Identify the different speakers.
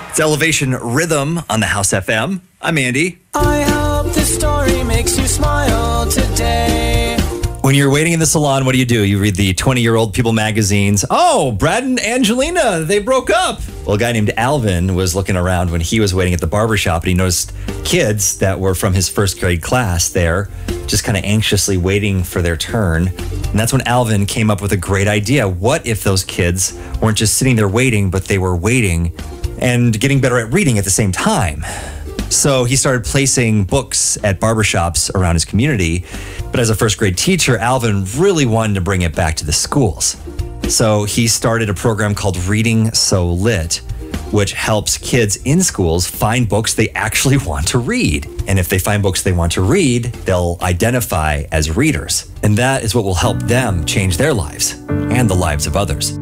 Speaker 1: It's Elevation Rhythm on the House FM. I'm Andy.
Speaker 2: I hope this story makes you smile today.
Speaker 1: When you're waiting in the salon, what do? You read the 20-year-old People magazines. Oh, Brad and Angelina, they broke up. Well, a guy named Alvin was looking around when he was waiting at the barbershop, and he noticed kids that were from his first grade class there, just kind of anxiously waiting for their turn. And that's when Alvin came up with a great idea. What if those kids weren't just sitting there waiting, but they were waiting and getting better at reading at the same time? So he started placing books at barbershops around his community. But as a first grade teacher, Alvin really wanted to bring it back to the schools. So he started a program called Reading So Lit, which helps kids in schools find books they actually want to read. And if they find books they want to read, they'll identify as readers. And that is what will help them change their lives and the lives of others.